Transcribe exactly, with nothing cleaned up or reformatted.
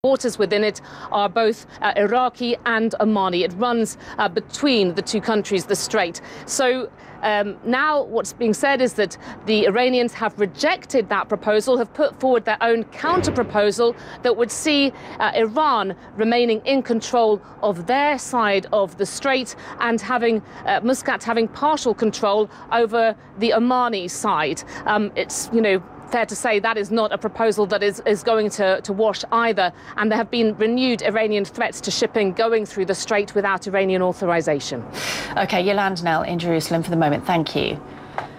Waters within it are both uh, Iraqi and Omani. It runs uh, between the two countries, the strait. So um, now what's being said is that the Iranians have rejected that proposal, have put forward their own counter-proposal that would see uh, Iran remaining in control of their side of the strait and having uh, Muscat having partial control over the Omani side. Um, it's, you know, fair to say that is not a proposal that is, is going to, to wash either, and there have been renewed Iranian threats to shipping going through the strait without Iranian authorization. OK, Yolande Knell in Jerusalem for the moment. Thank you.